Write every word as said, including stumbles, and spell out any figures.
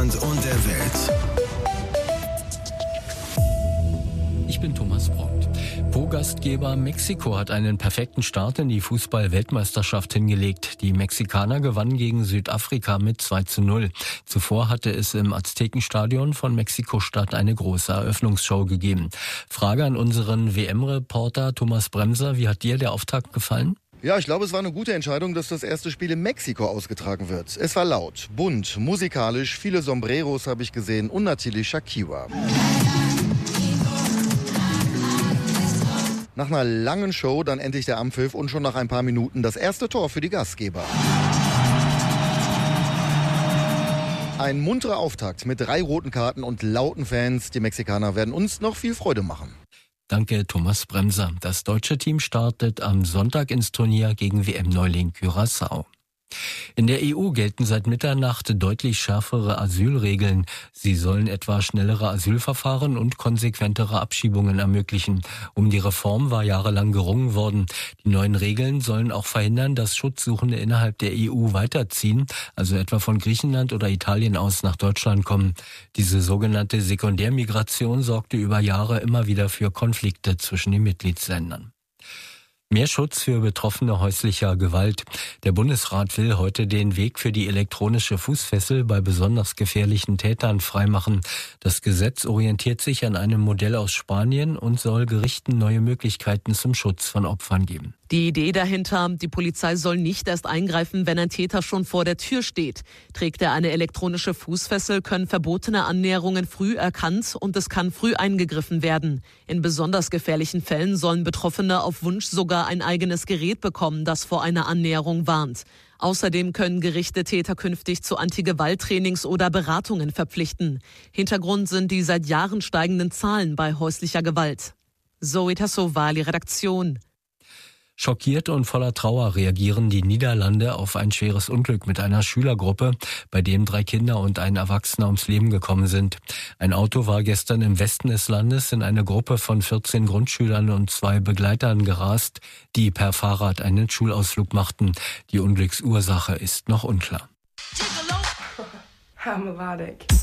Deutschland und der Welt. Ich bin Thomas Braunt. Co-Gastgeber Mexiko hat einen perfekten Start in die Fußball-Weltmeisterschaft hingelegt. Die Mexikaner gewannen gegen Südafrika mit zwei zu null. Zuvor hatte es im Aztekenstadion von Mexiko-Stadt eine große Eröffnungsshow gegeben. Frage an unseren W M-Reporter Thomas Bremser. Wie hat dir der Auftakt gefallen? Ja, ich glaube, es war eine gute Entscheidung, dass das erste Spiel in Mexiko ausgetragen wird. Es war laut, bunt, musikalisch, viele Sombreros habe ich gesehen und natürlich Shakira. Nach einer langen Show dann endlich der Anpfiff und schon nach ein paar Minuten das erste Tor für die Gastgeber. Ein munterer Auftakt mit drei roten Karten und lauten Fans. Die Mexikaner werden uns noch viel Freude machen. Danke, Thomas Bremser. Das deutsche Team startet am Sonntag ins Turnier gegen W M-Neuling Curaçao. In der E U gelten seit Mitternacht deutlich schärfere Asylregeln. Sie sollen etwa schnellere Asylverfahren und konsequentere Abschiebungen ermöglichen. Um die Reform war jahrelang gerungen worden. Die neuen Regeln sollen auch verhindern, dass Schutzsuchende innerhalb der E U weiterziehen, also etwa von Griechenland oder Italien aus nach Deutschland kommen. Diese sogenannte Sekundärmigration sorgte über Jahre immer wieder für Konflikte zwischen den Mitgliedsländern. Mehr Schutz für Betroffene häuslicher Gewalt. Der Bundesrat will heute den Weg für die elektronische Fußfessel bei besonders gefährlichen Tätern freimachen. Das Gesetz orientiert sich an einem Modell aus Spanien und soll Gerichten neue Möglichkeiten zum Schutz von Opfern geben. Die Idee dahinter, die Polizei soll nicht erst eingreifen, wenn ein Täter schon vor der Tür steht. Trägt er eine elektronische Fußfessel, können verbotene Annäherungen früh erkannt und es kann früh eingegriffen werden. In besonders gefährlichen Fällen sollen Betroffene auf Wunsch sogar ein eigenes Gerät bekommen, das vor einer Annäherung warnt. Außerdem können Gerichte Täter künftig zu Anti-Gewalt-Trainings oder Beratungen verpflichten. Hintergrund sind die seit Jahren steigenden Zahlen bei häuslicher Gewalt. Zoe Tassovali, Redaktion. Schockiert und voller Trauer reagieren die Niederlande auf ein schweres Unglück mit einer Schülergruppe, bei dem drei Kinder und ein Erwachsener ums Leben gekommen sind. Ein Auto war gestern im Westen des Landes in eine Gruppe von vierzehn Grundschülern und zwei Begleitern gerast, die per Fahrrad einen Schulausflug machten. Die Unglücksursache ist noch unklar. How melodic.